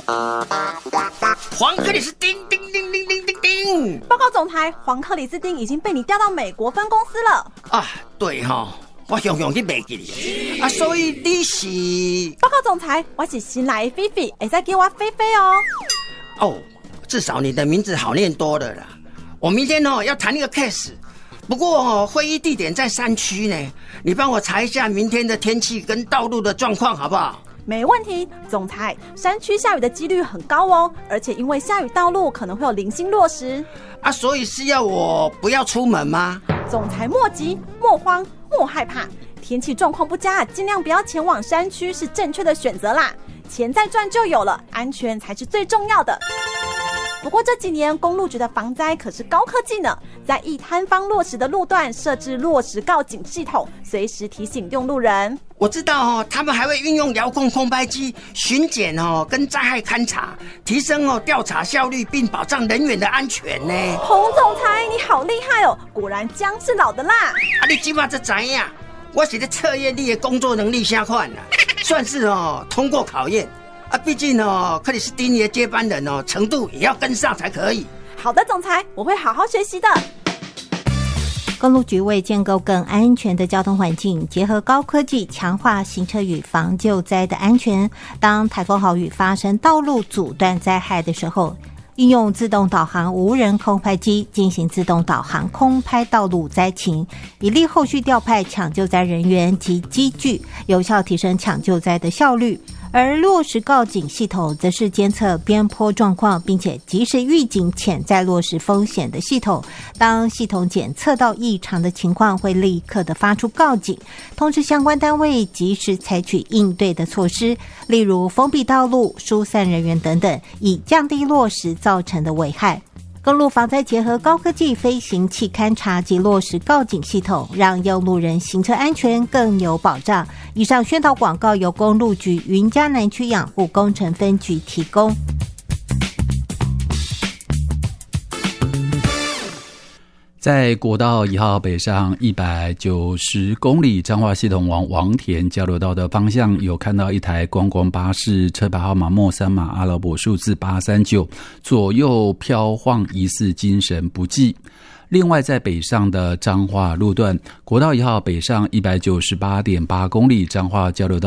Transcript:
黄克里斯汀，叮叮叮叮叮叮！ 报告总裁，黄克里斯汀已经被你调到美国分公司了。 啊，对哈，我常常去袂记你啊，所以你是？ 报告总裁，我是新来的菲菲，会再给我菲菲哦。 哦，至少你的名字好念多了啦。我明天要谈一个 case， 不过会议地点在山区呢，你帮我查一下明天的天气跟道路的状况好不好？ 没问题，总裁，山区下雨的几率很高哦，而且因为下雨道路可能会有零星落石啊，所以是要我不要出门吗？ 总裁莫急莫慌莫害怕，天气状况不佳，尽量不要前往山区是正确的选择啦。钱再赚就有了，安全才是最重要的。不过这几年公路局的防灾可是高科技呢，在易坍方落石的路段设置落石告警系统，随时提醒用路人。 我知道他们还会运用遥控空拍机巡检跟灾害勘察，提升调查效率，并保障人员的安全呢。 洪总裁，你好厉害哦，果然姜是老的辣。 啊，你今晚才知影，我是在测验你的工作能力啥款啊，算是通过考验。啊，毕竟克里斯汀的接班人程度也要跟上才可以。 好的，总裁，我会好好学习的。 公路局为建构更安全的交通环境，结合高科技强化行车与防救灾的安全。当台风豪雨发生道路阻断灾害的时候，运用自动导航无人空拍机进行自动导航空拍道路灾情，以利后续调派抢救灾人员及机具，有效提升抢救灾的效率。而落石告警系统则是监测边坡状况，并且及时预警潜在落石风险的系统。当系统检测到异常的情况，会立刻的发出告警，通知相关单位及时采取应对的措施，例如封闭道路、疏散人员等等，以降低落石造成的危害。公路防灾结合高科技飞行器勘察及落石告警系统，让用路人行车安全更有保障。以上宣导广告由公路局云嘉南区养护工程分局提供。 在国道1号北上190公里彰化系统往王田交流道的方向，有看到一台观光巴士，车牌号码莫3码阿拉伯数字839，左右飘晃，疑似精神不济。另外在北上的彰化路段，国道1号北上198.8公里彰化交流道